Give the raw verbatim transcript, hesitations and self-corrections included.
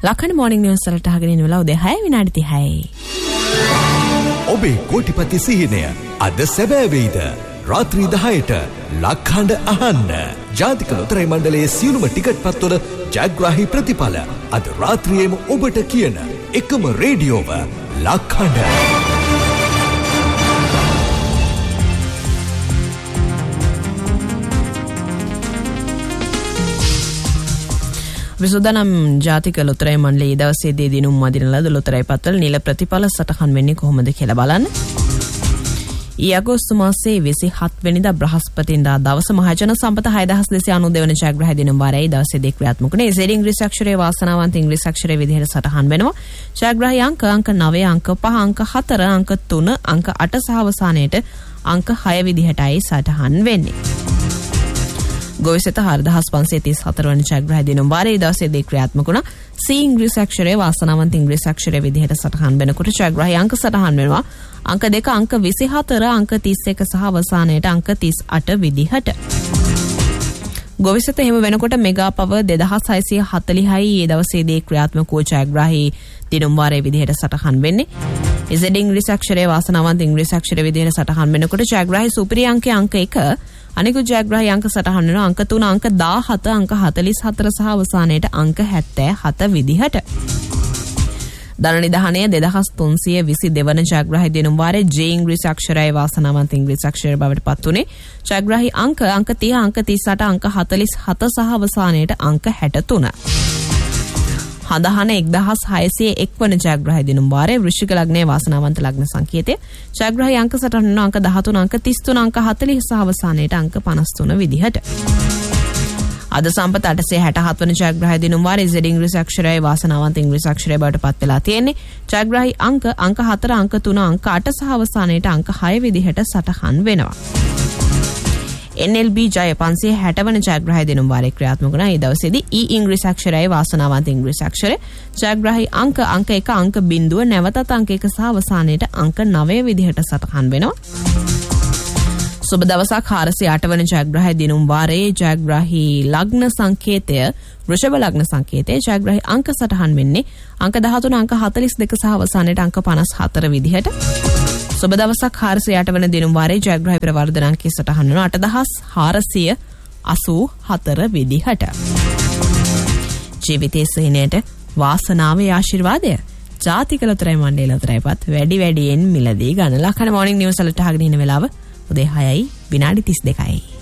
ලක්කන මොර්නිං news වලට අහගෙන ඉන්න වෙලාව උදේ හය විනාඩි තිහයි. ඔබේ කෝටිපති සිහිනය අද සැබෑ වේද? රාත්‍රී දහයට ලක්හඬ අහන්න. ජාතික ලොතරැයි මණ්ඩලයේ සියලුම ටිකට් පත්වල ජයග්‍රාහී ප්‍රතිඵල අද රාත්‍රියේම ඔබට කියන එකම රේඩියෝව ලක්හඬ. විසුදානම් ජාතික ලොතරැයි මණ්ඩලයේ දවසේදී දිනුම් මදින ලද ලොතරැයි පත්වල නිල ප්‍රතිඵල සටහන් වෙන්නේ කොහොමද කියලා බලන්න. ඊ අගෝස්තු මාසයේ විසිහත් වෙනිදා බ්‍රහස්පතින්දා දවස මහජන සම්පත හය දහස් දෙසිය අනූ දෙවන ජයග්‍රහය දිනුම් වාරයේ දවසේදී ක්‍රියාත්මක වුණේ. ඒ ඉංග්‍රීසි අක්ෂරයේ වාසනාවන්ත ඉංග්‍රීසි අක්ෂරයේ විදිහට සටහන් වෙනවා. ජයග්‍රහී අංක අංක නවය අංක පහ අංක හතර අංක තුන අංක අට සහ අවසානයේට අංක හය විදිහටයි සටහන් වෙන්නේ. ගොවිසෙත හරිදහස් පන්සිය තිස් හතර වන ජයග්‍රහය දිනුම් වාරයේ දවසේදී ක්‍රියාත්මක වුණා. සී ඉංග්‍රීසි අක්ෂරයේ වාසනාවන්ත ඉංග්‍රීසි අක්ෂරයේ විදිහට සටහන් වෙනකොට ජයග්‍රහී අංක සටහන් වෙනවා. අංක දෙක අංක විසිහතර අංක තිස් එක සහ අවසානයේට අංක තිස් අට විදිහට. ගොවිසෙත එහෙම වෙනකොට මෙගා පව දෙදහස් හයසිය හතලිහයි ඒ දවසේදී ක්‍රියාත්මක වූ ජයග්‍රහී දිනුම් වාරයේ විදිහට සටහන් වෙන්නේ. ඉසෙඩ් ඉංග්‍රීසි අක්ෂරයේ වාසනාවන්ත ඉංග්‍රීසි අක්ෂරයේ විදිහට සටහන් වෙනකොට ජයග්‍රහී සුපිරි අංකයේ අංක එක අනිකුත් ජයග්‍රහී අංක සටහන් වෙනවා අංක තුන අංක දාහත අංක හතලිස් හතර සහ අවසානයේට අංක හැත්තෑ හත විදිහට. ධන නිධානය දෙදහස් තුන්සිය විසි දෙවන ජයග්‍රහී දිනුම් වාරයේ ජේ ඉංග්‍රීසි අක්ෂරයේ වාසනාවන්ත ඉංග්‍රීසි අක්ෂරය බවට පත් වුණේ. ජයග්‍රහී අංක අංක තිහ අංක තිස් අට අංක හතලිස් හත සහ අවසානයේට අංක හැට තුන. හදහන එක්දහස් හයසිය එක් වන ජයග්‍රහී දිනුම් වාරයේ වෘශ්චික ලග්නයේ වාසනාවන්ත ලග්න සංකේතය. ජයග්‍රහී අංක සටහන් වෙනවා අංක දහතුන අංක තිස් තුන අංක හතලිස් සහ අවසානයේට අංක පනස් තුන විදිහට. අද සම්පත අටසිය හැටහත් වන ජයග්‍රහී දිනුම් වාරයේ ඉසෙඩ් ඉංග්‍රීසි අක්ෂරයේ වාසනාවන්ත ඉංග්‍රීසි අක්ෂරය බවට පත් වෙලා තියෙන්නේ. ජයග්‍රහී අංක අංක හතර අංක තුන අංක අට සහ අවසානයේට අංක හය විදිහට සටහන් වෙනවා. එන් එල් බී ජය පන්සිය හැට වන ජයග්‍රහී දිනුම් වාරයේ ක්‍රියාත්මක වුණා. ඒ දවසේදී ඊ ඉංග්‍රීසි අක්ෂරයේ වාසනාවන්ත ඉංග්‍රීසි අක්ෂරය. ජයග්‍රහී අංක අංක එක අංක බිංදුව නැවතත් අංක එක සහ අවසානයේට අංක නවය විදිහට සටහන් වෙනවා. සුබ දවසක් හාරසිය අට වන ජයග්‍රහී දිනුම් වාරයේ ජයග්‍රහී ලග්න සංකේතය වෘෂභ ලග්න සංකේතය. ජයග්‍රහී අංක සටහන් වෙන්නේ අංක දහතුන අංක හතලිස් දෙක සහ අවසානයේට අංක පනස් හතර විදිහට. සුබ දවසක් හාරසිය අට වන දිනුම් වාරයේ ජයග්‍රහී ප්‍රවර්ධන අංකය සටහන් වෙනවා අටදහස් හාරසිය අසූ හතර විදිහට. ජීවිතයේ සිහිනයට වාසනාවේ ආශිර්වාදය ජාතික ලොතරැයි මණ්ඩලයේ ලොතරැයිපත් වැඩි වැඩියෙන් මිලදී ගන්න. ලක්කන මොර්නිං නිවුස් වලට අහගෙන ඉන්න වෙලාව උදේ හයයි විනාඩි තිස් දෙකයි.